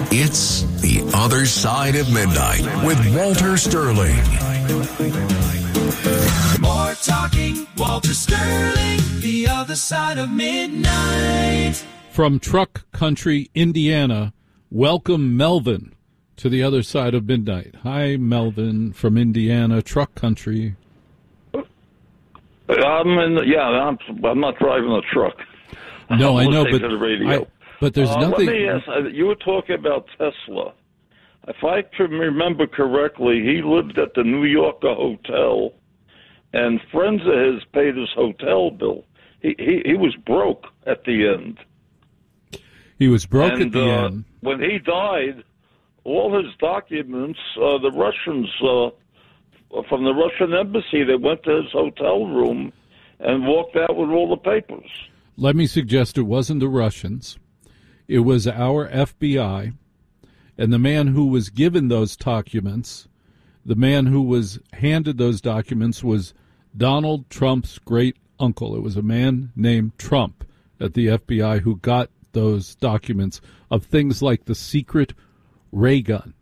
It's The Other Side of Midnight with Walter Sterling. More talking, Walter Sterling, The Other Side of Midnight. From Truck Country, Indiana, welcome Melvin to The Other Side of Midnight. Hi, Melvin from Indiana, Truck Country. I'm not driving a truck. No, I know, but there's nothing. Let me ask, you were talking about Tesla. If I can remember correctly, he lived at the New Yorker Hotel, and friends of his paid his hotel bill. He was broke at the end. He was broke at the end. When he died, all his documents, the Russians, from the Russian embassy, they went to his hotel room and walked out with all the papers. Let me suggest it wasn't the Russians. It was our FBI, and the man who was given those documents, the man who was handed those documents was Donald Trump's great uncle. It was a man named Trump at the FBI who got those documents of things like the secret ray gun.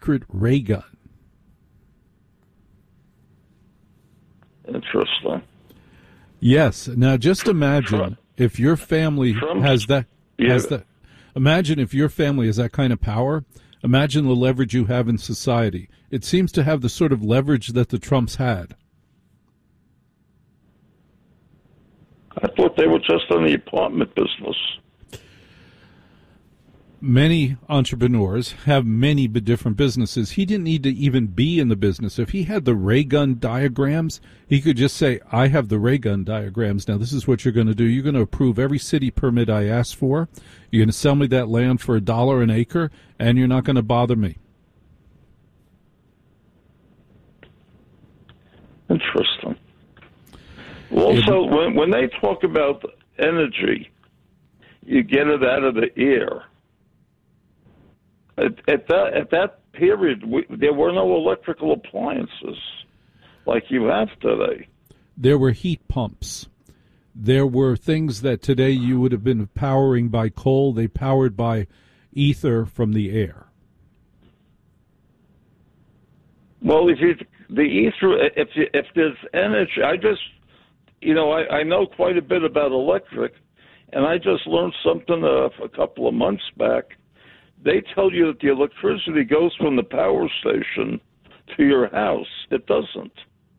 Interesting. Yes. Now just imagine if your family has that. Imagine if your family has that kind of power. Imagine the leverage you have in society. It seems to have the sort of leverage that the Trumps had. I thought they were just in the apartment business. Many entrepreneurs have many different businesses. He didn't need to even be in the business. If he had the ray gun diagrams, he could just say, I have the ray gun diagrams. Now, this is what you're going to do. You're going to approve every city permit I ask for. You're going to sell me that land for $1 an acre, and you're not going to bother me. Interesting. Also, when they talk about energy, you get it out of the air. At that period, there were no electrical appliances like you have today. There were heat pumps. There were things that today you would have been powering by coal. They powered by ether from the air. Well, if there's energy, I know quite a bit about electric, and I just learned something a couple of months back. They tell you that the electricity goes from the power station to your house. It doesn't.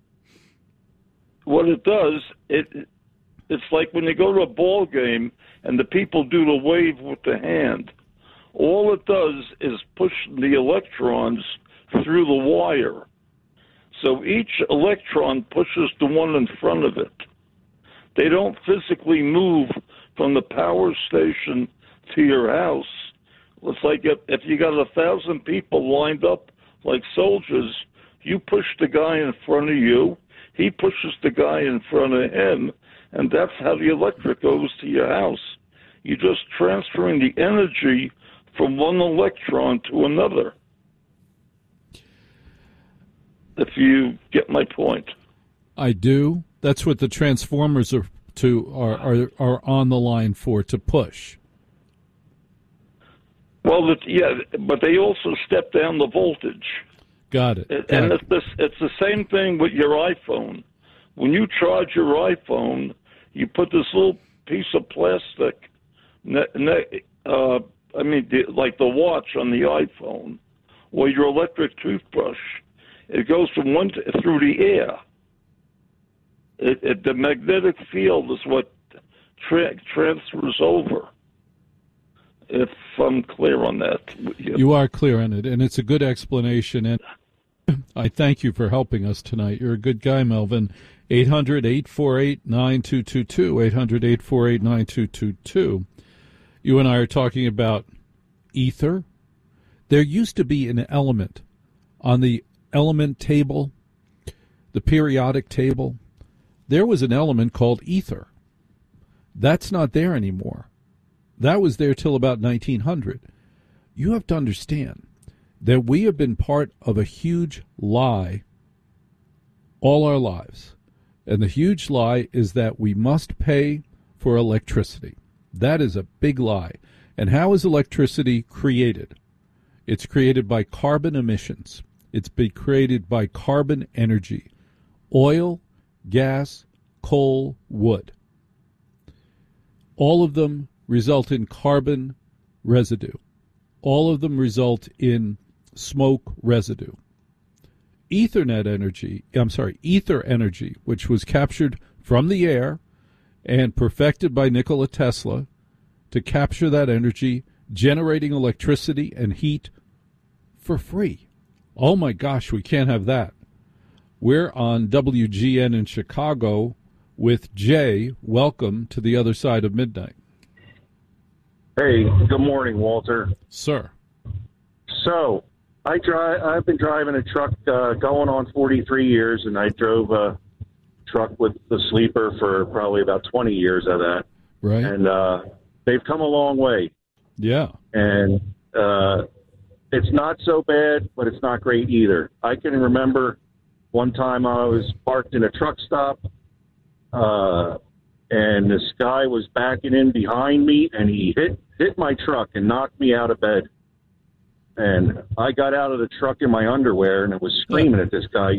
What it does, it's like when you go to a ball game and the people do the wave with the hand. All it does is push the electrons through the wire. So each electron pushes the one in front of it. They don't physically move from the power station to your house. It's like if you got 1,000 people lined up like soldiers, you push the guy in front of you, he pushes the guy in front of him, and that's how the electric goes to your house. You're just transferring the energy from one electron to another. If you get my point. I do. That's what the transformers are on the line for, to push. Well, but they also step down the voltage. Got it. It's the same thing with your iPhone. When you charge your iPhone, you put this little piece of plastic, like the watch on the iPhone, or your electric toothbrush. It goes from through the air. The magnetic field is what transfers over. If I'm clear on that. You are clear on it, and it's a good explanation, and I thank you for helping us tonight. You're a good guy, Melvin. 800-848-9222, 800-848-9222. You and I are talking about ether. There used to be an element on the element table, the periodic table. There was an element called ether. That's not there anymore. That was there till about 1900. You have to understand that we have been part of a huge lie all our lives. And the huge lie is that we must pay for electricity. That is a big lie. And how is electricity created? It's created by carbon emissions. It's been created by carbon energy. Oil, gas, coal, wood. All of them result in carbon residue. All of them result in smoke residue. Ether energy, which was captured from the air and perfected by Nikola Tesla to capture that energy, generating electricity and heat for free. Oh my gosh, we can't have that. We're on WGN in Chicago with Jay. Welcome to the other side of midnight. Hey, good morning, Walter. Sir. So, I've been driving a truck going on 43 years, and I drove a truck with the sleeper for probably about 20 years of that. Right. And they've come a long way. Yeah. And it's not so bad, but it's not great either. I can remember one time I was parked in a truck stop, and this guy was backing in behind me, and he hit my truck and knocked me out of bed. And I got out of the truck in my underwear, and I was screaming at this guy.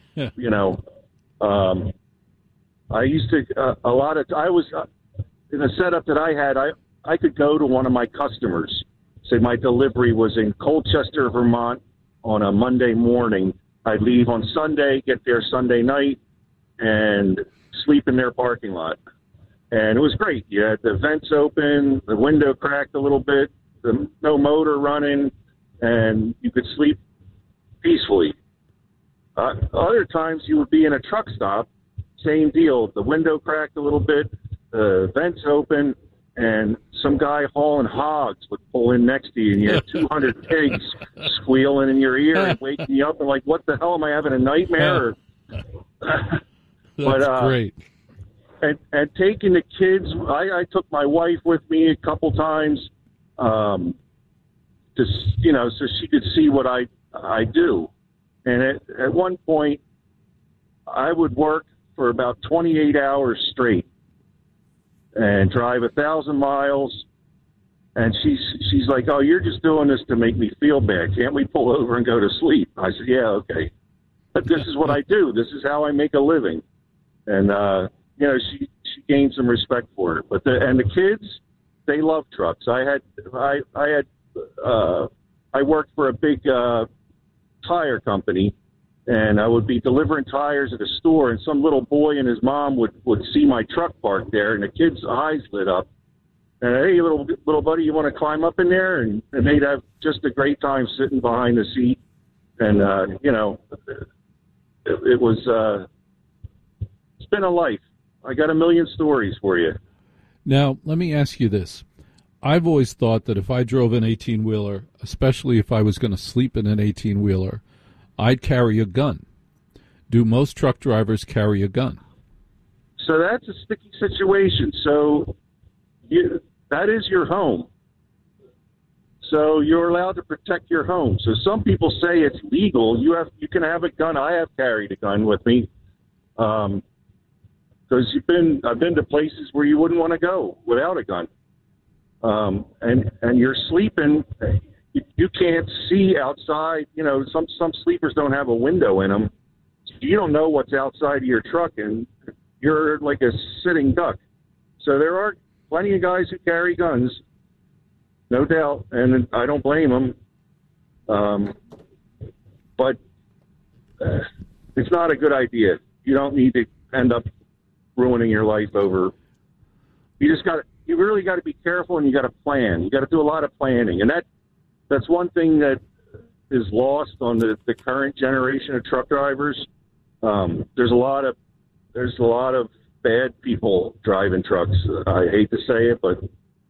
I used to I was in a setup that I had. I could go to one of my customers. Say my delivery was in Colchester, Vermont, on a Monday morning. I'd leave on Sunday, get there Sunday night, and sleep in their parking lot. And it was great. You had the vents open, the window cracked a little bit, no motor running, and you could sleep peacefully. Other times you would be in a truck stop, same deal. The window cracked a little bit, the vents open, and some guy hauling hogs would pull in next to you, and you had 200 pigs squealing in your ear and waking you up, and like, what the hell, am I having a nightmare? That's great. And taking the kids, I took my wife with me a couple times, so she could see what I do. And at one point, I would work for about 28 hours straight and drive 1,000 miles. And she's like, "Oh, you're just doing this to make me feel bad. Can't we pull over and go to sleep?" I said, "Yeah, okay. But this is what I do. This is how I make a living." And, she gained some respect for it. But the kids, they love trucks. I worked for a big tire company, and I would be delivering tires at a store, and some little boy and his mom would see my truck parked there, and the kid's eyes lit up. And, "Hey, little buddy, you want to climb up in there?" And they'd have just a great time sitting behind the seat. And, it was it's been a life. I got a million stories for you. Now, let me ask you this. I've always thought that if I drove an 18-wheeler, especially if I was going to sleep in an 18-wheeler, I'd carry a gun. Do most truck drivers carry a gun? So that's a sticky situation. So that is your home. So you're allowed to protect your home. So some people say it's legal. You can have a gun. I have carried a gun with me. Because I've been to places where you wouldn't want to go without a gun. And you're sleeping, you can't see outside. Some sleepers don't have a window in them. You don't know what's outside of your truck, and you're like a sitting duck. So there are plenty of guys who carry guns, no doubt, and I don't blame them. But it's not a good idea. You don't need to end up ruining your life over. You really got to be careful, and you got to plan. You got to do a lot of planning, and that's one thing that is lost on the current generation of truck drivers. There's a lot of bad people driving trucks. I hate to say it, but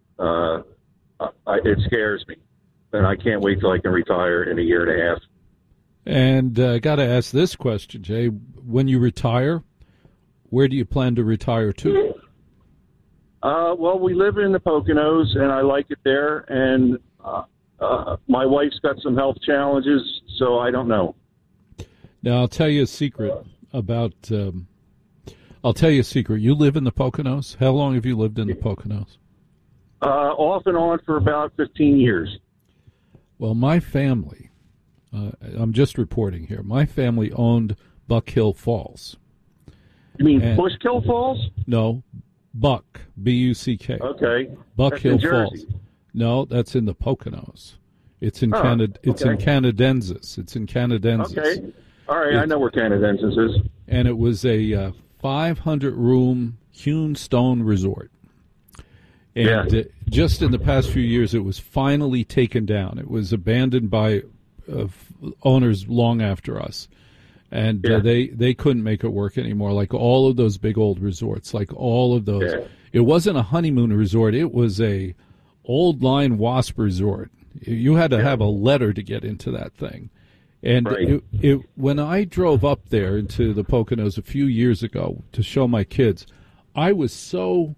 it scares me, and I can't wait till I can retire in a year and a half. And I got to ask this question, Jay. When you retire, where do you plan to retire to? Well, we live in the Poconos, and I like it there. And my wife's got some health challenges, so I don't know. Now, I'll tell you a secret about. I'll tell you a secret. You live in the Poconos. How long have you lived in the Poconos? Off and on for about 15 years. Well, my family, I'm just reporting here, my family owned Buck Hill Falls. You mean Bushkill Falls? No, Buck, B-U-C-K. Okay. Buck That's Hill in Jersey. Falls. No, that's in the Poconos. It's in It's okay. in Canadensis. It's in Canadensis. Okay. All right, I know where Canadensis is. And it was a 500-room hewn stone resort. And just in the past few years, it was finally taken down. It was abandoned by owners long after us. And they couldn't make it work anymore, like all of those big old resorts, like all of those. Yeah. It wasn't a honeymoon resort. It was a old line WASP resort. You had to have a letter to get into that thing. And when I drove up there into the Poconos a few years ago to show my kids, I was so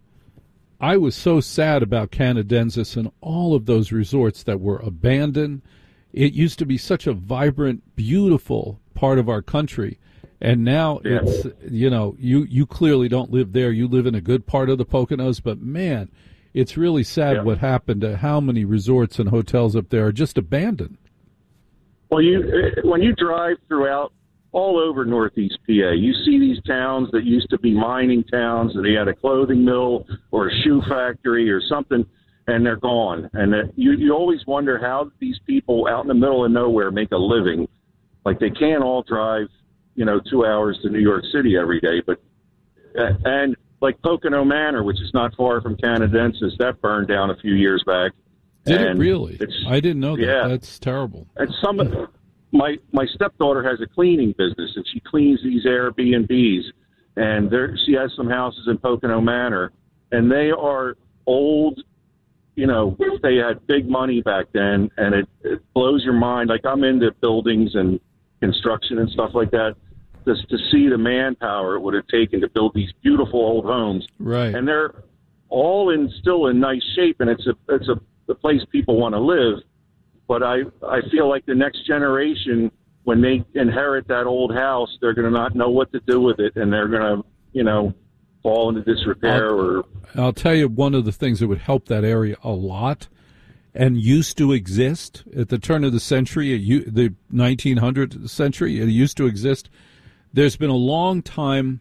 sad about Canadensis and all of those resorts that were abandoned. It used to be such a vibrant, beautiful part of our country, and now it's, you clearly don't live there. You live in a good part of the Poconos, but man, it's really sad what happened to how many resorts and hotels up there are just abandoned. Well, when you drive throughout all over Northeast PA, you see these towns that used to be mining towns, and they had a clothing mill or a shoe factory or something, and they're gone. And you always wonder how these people out in the middle of nowhere make a living. Like, they can't all drive, 2 hours to New York City every day. But and like Pocono Manor, which is not far from Canadensis, that burned down a few years back. Did it really? I didn't know that. Yeah. That's terrible. And my stepdaughter has a cleaning business, and she cleans these Airbnbs. And she has some houses in Pocono Manor, and they are old. They had big money back then, and it blows your mind. Like, I'm into buildings and construction and stuff like that. Just to see the manpower it would have taken to build these beautiful old homes, right? And they're all still in nice shape, and it's a place people want to live. But I feel like the next generation, when they inherit that old house, they're going to not know what to do with it, and they're going to, fall into disrepair. I'll tell you one of the things that would help that area a lot, and used to exist at the turn of the century, the 1900th century, it used to exist. There's been a long time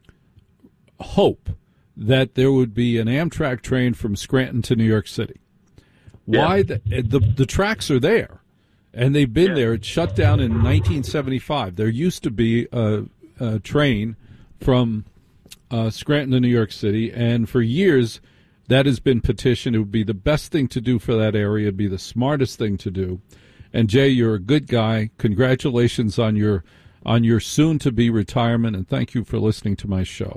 hope that there would be an Amtrak train from Scranton to New York City. Why? The tracks are there, and they've been there. It shut down in 1975. There used to be a train from Scranton to New York City, and for years that has been petitioned. It would be the best thing to do for that area. It would be the smartest thing to do. And Jay, you're a good guy. Congratulations on your soon-to-be retirement, and thank you for listening to my show.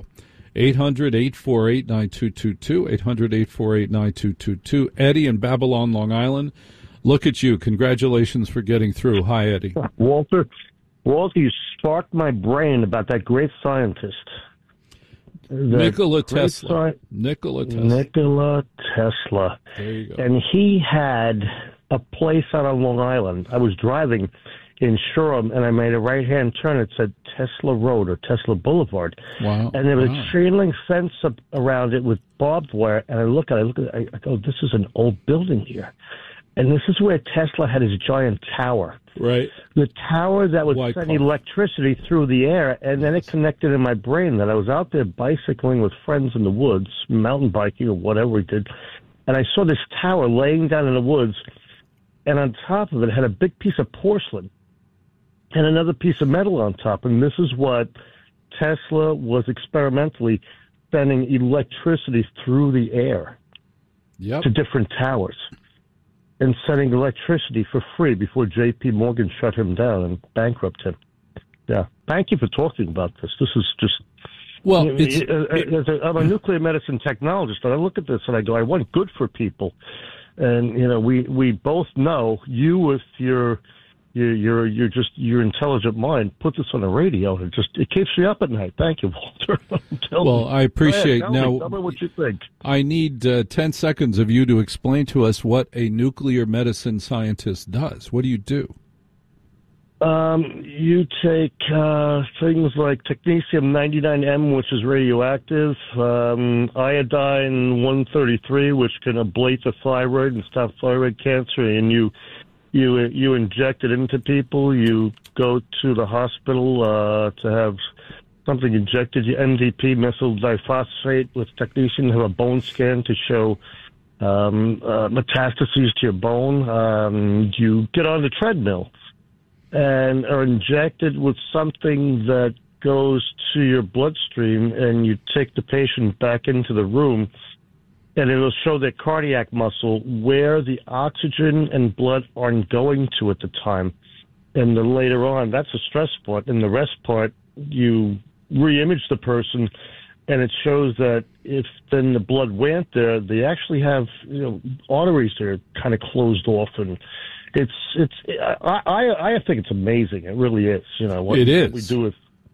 800-848-9222, 800-848-9222. Eddie in Babylon, Long Island. Look at you. Congratulations for getting through. Hi, Eddie. Walter, you sparked my brain about that great scientist. Nikola Tesla. Nikola Tesla. There you go. And he had a place out on Long Island. I was driving in Shoreham, and I made a right-hand turn. It said Tesla Road or Tesla Boulevard. Wow. And there was a chain-link fence up around it with barbed wire. And I look at it, I go, this is an old building here. And this is where Tesla had his giant tower. Right. The tower that would send electricity through the air, and then it connected in my brain that I was out there bicycling with friends in the woods, mountain biking or whatever we did, and I saw this tower laying down in the woods, and on top of it had a big piece of porcelain and another piece of metal on top, and this is what Tesla was experimentally sending electricity through the air to different towers. And sending electricity for free before J.P. Morgan shut him down and bankrupt him. Yeah. Thank you for talking about this. This is just... Well, I'm a nuclear medicine technologist, and I look at this and I go, I want good for people. And, we both know you with your intelligent mind put this on the radio, and it keeps me up at night. Thank you, Walter. Well, I appreciate tell me what you think. I need 10 seconds of you to explain to us what a nuclear medicine scientist does. What do you do? You take things like technetium-99m, which is radioactive, iodine-133, which can ablate the thyroid and stop thyroid cancer, and you You inject it into people. You go to the hospital to have something injected. Your MDP, methyl diphosphate, with technician have a bone scan to show metastases to your bone. You get on the treadmill and are injected with something that goes to your bloodstream, and you take the patient back into the room, and it'll show their cardiac muscle where the oxygen and blood aren't going to at the time. And then later on, that's the stress part. And the rest part, you re-image the person, and it shows that if then the blood went there, they actually have arteries that are kind of closed off, and I think it's amazing. It really is. What we do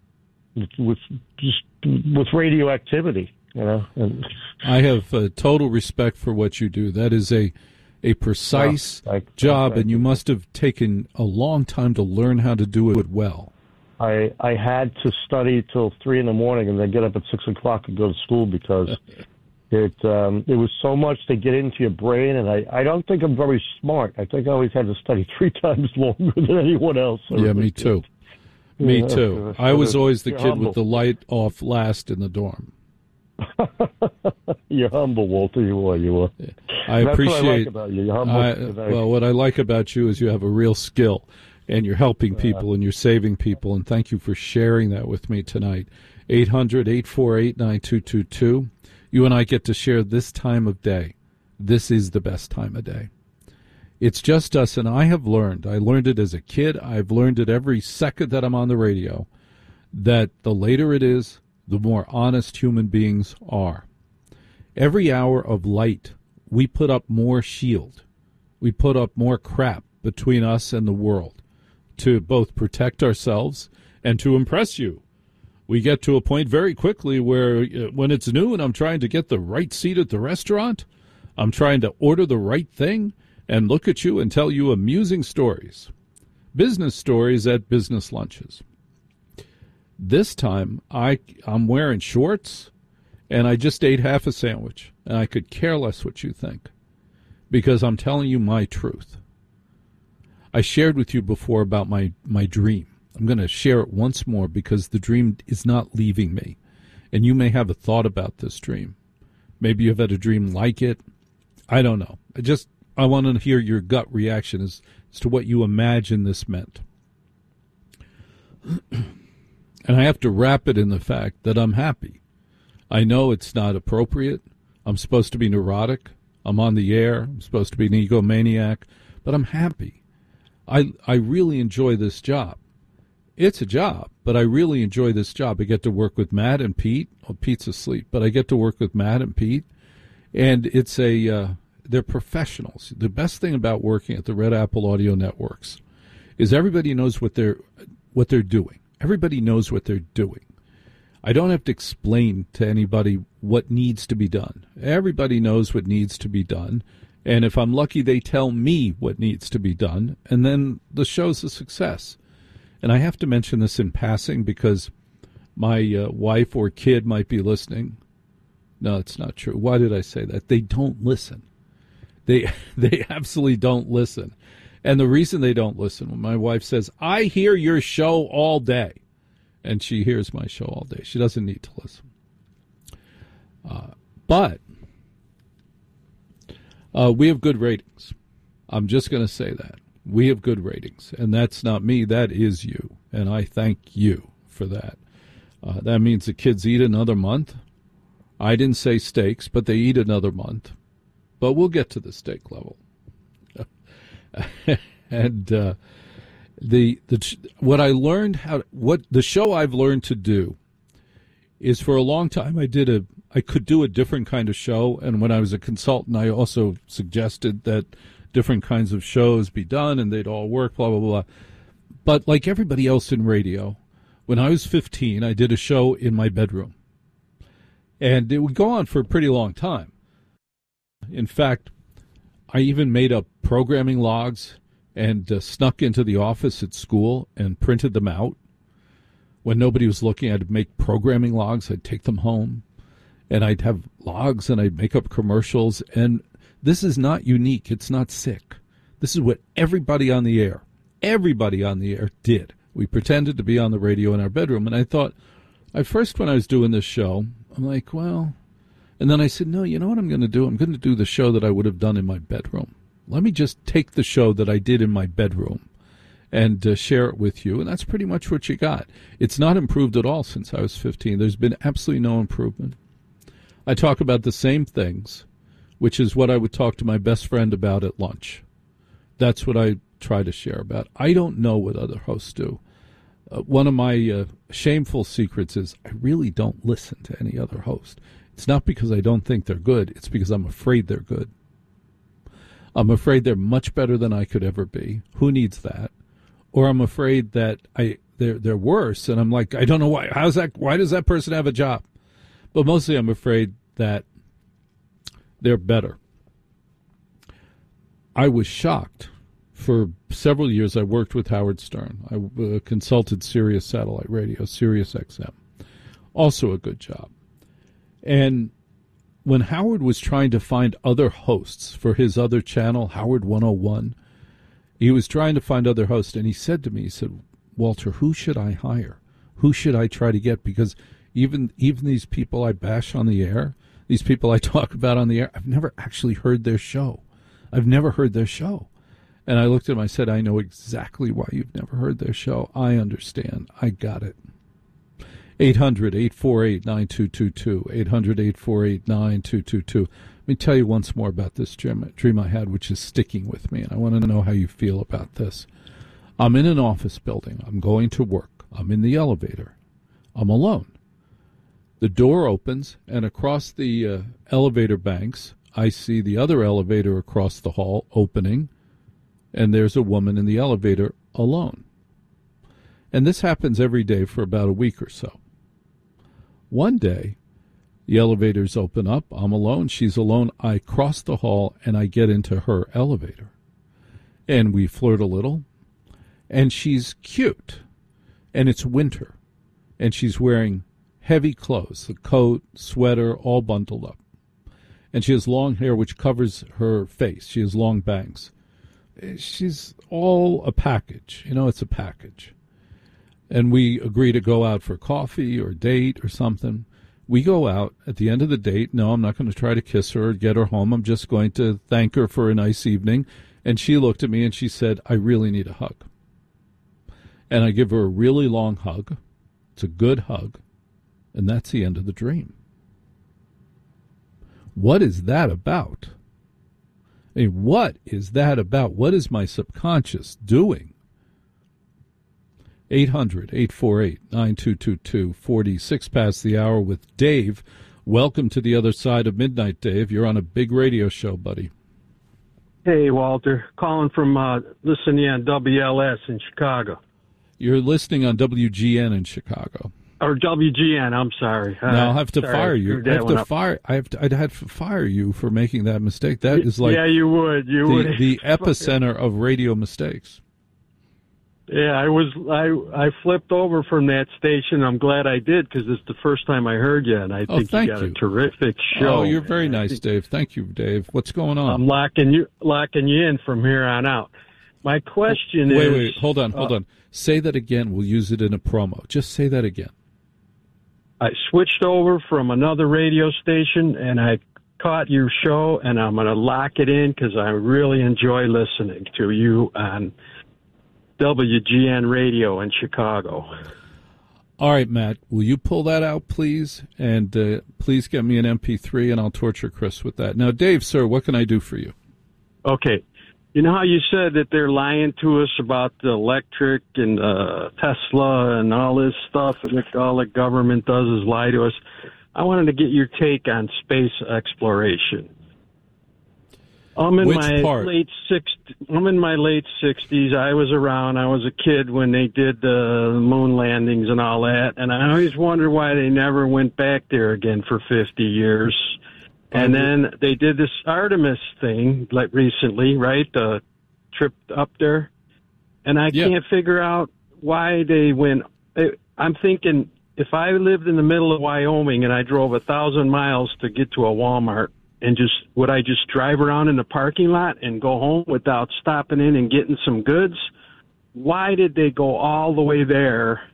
with radioactivity. And I have total respect for what you do. That is a precise job, and you must have taken a long time to learn how to do it well. I had to study till 3 a.m. and then get up at 6 o'clock and go to school because it was so much to get into your brain, and I don't think I'm very smart. I think I always had to study 3 times longer than anyone else. Yeah, me too. Me too. I was always the kid with the light off last in the dorm. You're humble, Walter. You are. I appreciate. What I like about you. You're humble. Well, what I like about you is you have a real skill, and you're helping people, and you're saving people. And thank you for sharing that with me tonight. 800-848-9222. You and I get to share this time of day. This is the best time of day. It's just us, and I learned it as a kid. I've learned it every second that I'm on the radio, that the later it is, the more honest human beings are. Every hour of light, we put up more shield. We put up more crap between us and the world to both protect ourselves and to impress you. We get to a point very quickly where when it's noon, I'm trying to get the right seat at the restaurant. I'm trying to order the right thing and look at you and tell you amusing stories, business stories at business lunches. This time, I'm wearing shorts, and I just ate half a sandwich, and I could care less what you think, because I'm telling you my truth. I shared with you before about my dream. I'm going to share it once more because the dream is not leaving me, and you may have a thought about this dream. Maybe you've had a dream like it. I don't know. I want to hear your gut reaction as to what you imagine this meant. And I have to wrap it in the fact that I'm happy. I know it's not appropriate. I'm supposed to be neurotic. I'm on the air. I'm supposed to be an egomaniac. But I'm happy. I really enjoy this job. It's a job, but I really enjoy this job. I get to work with Matt and Pete. Oh, Pete's asleep, but I get to work with Matt and Pete. And it's they're professionals. The best thing about working at the Red Apple Audio Networks is everybody knows what they're doing. Everybody knows what they're doing. I don't have to explain to anybody what needs to be done. Everybody knows what needs to be done. And if I'm lucky, they tell me what needs to be done. And then the show's a success. And I have to mention this in passing because my wife or kid might be listening. No, it's not true. Why did I say that? They don't listen. They absolutely don't listen. And the reason they don't listen, when my wife says, I hear your show all day, and she hears my show all day, she doesn't need to listen. But we have good ratings. I'm just going to say that. We have good ratings, and that's not me, that is you, and I thank you for that. That means the kids eat another month. I didn't say steaks, but they eat another month. But we'll get to the steak level. And what I learned what the show I've learned to do is, for a long time I could do a different kind of show, and when I was a consultant I also suggested that different kinds of shows be done and they'd all work, blah blah blah. But like everybody else in radio, when I was 15 I did a show in my bedroom, and it would go on for a pretty long time. In fact, I even made up programming logs and snuck into the office at school and printed them out. When nobody was looking, I'd make programming logs. I'd take them home, and I'd have logs, and I'd make up commercials. And this is not unique. It's not sick. This is what everybody on the air did. We pretended to be on the radio in our bedroom. And I thought, at first when I was doing this show, I'm like, well, and then I said, no, you know what I'm going to do? I'm going to do the show that I would have done in my bedroom. Let me just take the show that I did in my bedroom and share it with you. And that's pretty much what you got. It's not improved at all since I was 15. There's been absolutely no improvement. I talk about the same things, which is what I would talk to my best friend about at lunch. That's what I try to share about. I don't know what other hosts do. One of my shameful secrets is I really don't listen to any other host. It's not because I don't think they're good. It's because I'm afraid they're good. I'm afraid they're much better than I could ever be. Who needs that? Or I'm afraid that they're worse, and I'm like, I don't know why. Why does that person have a job? But mostly I'm afraid that they're better. I was shocked. For several years, I worked with Howard Stern. I consulted Sirius Satellite Radio, Sirius XM. Also a good job. And when Howard was trying to find other hosts for his other channel, Howard 101, he was trying to find other hosts, and he said to me, he said, Walter, who should I hire? Who should I try to get? Because even these people I bash on the air, these people I talk about on the air, I've never actually heard their show. I've never heard their show. And I looked at him, I said, I know exactly why you've never heard their show. I understand. I got it. 800-848-9222. 800-848-9222. Let me tell you once more about this dream I had, which is sticking with me, and I want to know how you feel about this. I'm in an office building. I'm going to work. I'm in the elevator. I'm alone. The door opens, and across the elevator banks, I see the other elevator across the hall opening, and there's a woman in the elevator alone. And this happens every day for about a week or so. One day, the elevators open up. I'm alone. She's alone. I cross the hall, and I get into her elevator. And we flirt a little. And she's cute. And it's winter. And she's wearing heavy clothes, a coat, sweater, all bundled up. And she has long hair which covers her face. She has long bangs. She's all a package. You know, it's a package. And we agree to go out for coffee or date or something. We go out at the end of the date. No, I'm not going to try to kiss her or get her home. I'm just going to thank her for a nice evening. And she looked at me and she said, I really need a hug. And I give her a really long hug. It's a good hug. And that's the end of the dream. What is that about? I mean, what is that about? What is my subconscious doing? 800-848-9222, 46 past the hour with Dave. Welcome to the other side of midnight, Dave. You're on a big radio show, buddy. Hey, Walter. Calling from listening on WLS in Chicago. You're listening on WGN in Chicago. Or WGN, I'm sorry. Now I'll have to fire you. I'd have to fire you for making that mistake. That is like you would. The epicenter of radio mistakes. Yeah, I flipped over from that station. I'm glad I did because it's the first time I heard you, and I think you got a terrific show. Oh, you're very nice, Dave. Thank you, Dave. What's going on? I'm locking you in from here on out. My question is... Wait, hold on. Say that again. We'll use it in a promo. Just say that again. I switched over from another radio station, and I caught your show, and I'm going to lock it in because I really enjoy listening to you on WGN Radio in Chicago. All right, Matt, will you pull that out, please? And please get me an MP3, and I'll torture Chris with that. Now, Dave, sir, what can I do for you? Okay. You know how you said that they're lying to us about the electric and Tesla and all this stuff, and all the government does is lie to us? I wanted to get your take on space exploration. I'm in my late 60s. I was around. I was a kid when they did the moon landings and all that, and I always wondered why they never went back there again for 50 years. And then they did this Artemis thing like recently, right? The trip up there. And I can't figure out why they went. I'm thinking if I lived in the middle of Wyoming and I drove 1,000 miles to get to a Walmart and would I just drive around in the parking lot and go home without stopping in and getting some goods? Why did they go all the way there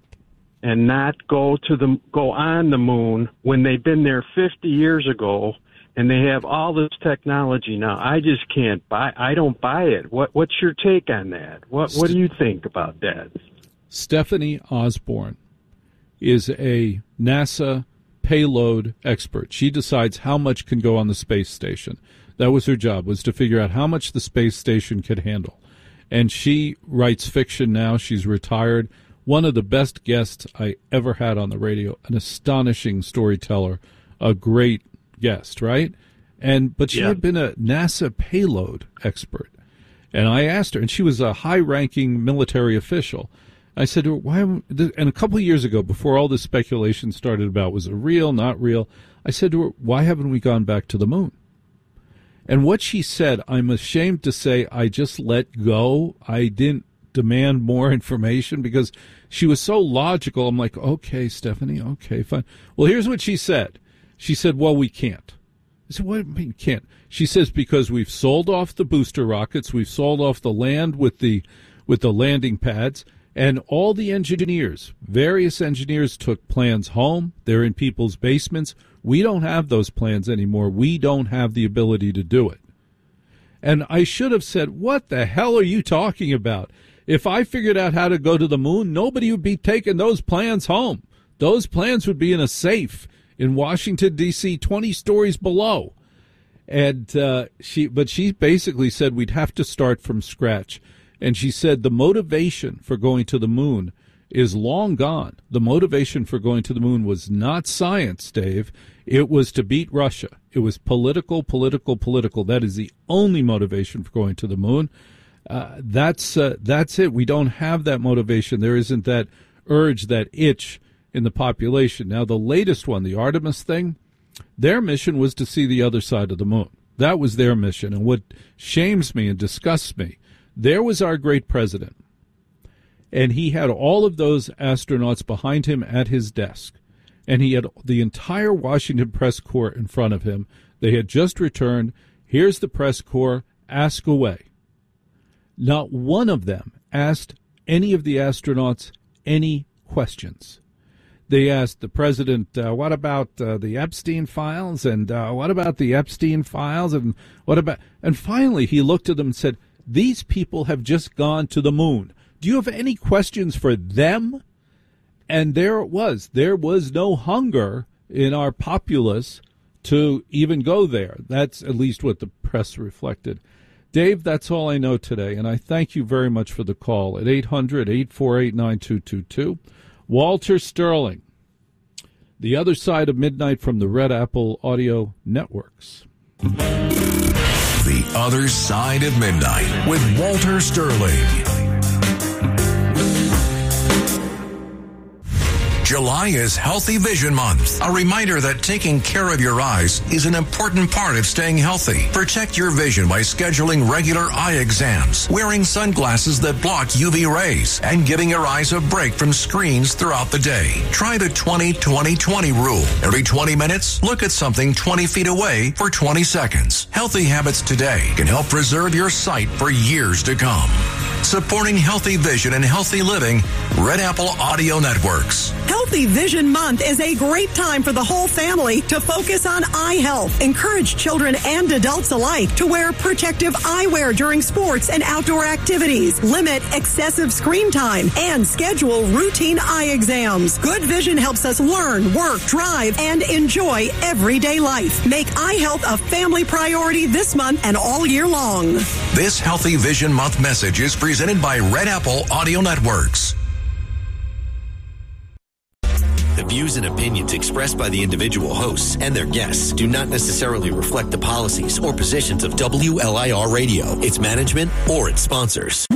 and not go on the moon when they've been there 50 years ago and they have all this technology now? I just I don't buy it. What's your take on that? What do you think about that? Stephanie Osborne is a NASA payload expert. She decides how much can go on the space station. That was her job, was to figure out how much the space station could handle. And she writes fiction now. She's retired. One of the best guests I ever had on the radio, an astonishing storyteller, a great guest, right? But she had been a NASA payload expert. And I asked her, and she was a high-ranking military official. I said to her, why? And a couple of years ago, before all this speculation started about was it real, not real, I said to her, why haven't we gone back to the moon? And what she said, I'm ashamed to say I just let go. I didn't demand more information because she was so logical. I'm like, okay, Stephanie, okay, fine. Well, here's what she said. She said, well, we can't. I said, what do you mean can't? She says, because we've sold off the booster rockets, we've sold off the land with the landing pads, and all the engineers, various engineers took plans home. They're in people's basements. We don't have those plans anymore. We don't have the ability to do it. And I should have said, what the hell are you talking about? If I figured out how to go to the moon, nobody would be taking those plans home. Those plans would be in a safe in Washington, D.C., 20 stories below. And she basically said we'd have to start from scratch. And she said the motivation for going to the moon is long gone. The motivation for going to the moon was not science, Dave. It was to beat Russia. It was political. That is the only motivation for going to the moon. That's it. We don't have that motivation. There isn't that urge, that itch in the population. Now, the latest one, the Artemis thing, their mission was to see the other side of the moon. That was their mission. And what shames me and disgusts me, there was our great president, and he had all of those astronauts behind him at his desk, and he had the entire Washington press corps in front of him. They had just returned. Here's the press corps. Ask away. Not one of them asked any of the astronauts any questions. They asked the president, what about the Epstein files? And what about the Epstein files? And what about? And finally, he looked at them and said, these people have just gone to the moon. Do you have any questions for them? And there it was. There was no hunger in our populace to even go there. That's at least what the press reflected. Dave, that's all I know today, and I thank you very much for the call at 800-848-9222. Walter Sterling, The Other Side of Midnight from the Red Apple Audio Networks. The Other Side of Midnight with Walter Sterling. July is Healthy Vision Month. A reminder that taking care of your eyes is an important part of staying healthy. Protect your vision by scheduling regular eye exams, wearing sunglasses that block UV rays, and giving your eyes a break from screens throughout the day. Try the 20-20-20 rule. Every 20 minutes, look at something 20 feet away for 20 seconds. Healthy habits today can help preserve your sight for years to come. Supporting healthy vision and healthy living, Red Apple Audio Networks. Healthy Vision Month is a great time for the whole family to focus on eye health. Encourage children and adults alike to wear protective eyewear during sports and outdoor activities. Limit excessive screen time and schedule routine eye exams. Good vision helps us learn, work, drive, and enjoy everyday life. Make eye health a family priority this month and all year long. This Healthy Vision Month message is presented by Red Apple Audio Networks. The views and opinions expressed by the individual hosts and their guests do not necessarily reflect the policies or positions of WLIR Radio, its management, or its sponsors.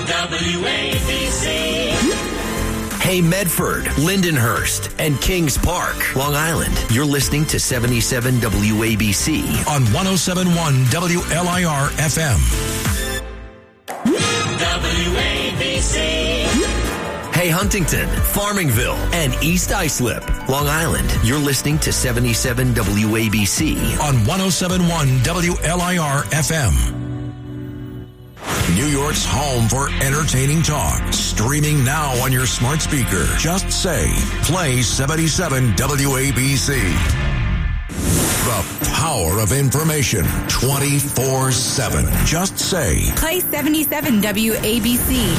WABC. Hey Medford, Lindenhurst, and Kings Park, Long Island. You're listening to 77 WABC on 107.1 WLIR FM. WABC. Hey Huntington, Farmingville, and East Islip, Long Island. You're listening to 77 WABC on 107.1 WLIR FM. New York's home for entertaining talk. Streaming now on your smart speaker. Just say, play 77 WABC. The power of information 24/7. Just say, play 77 WABC.